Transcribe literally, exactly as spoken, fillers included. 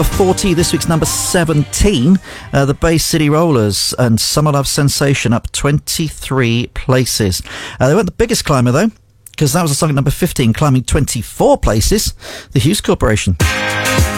forty, this week's number seventeen, uh, the Bay City Rollers and Summer Love Sensation up twenty-three places. Uh, they weren't the biggest climber though, because that was a song at number fifteen, climbing twenty-four places, the Hughes Corporation.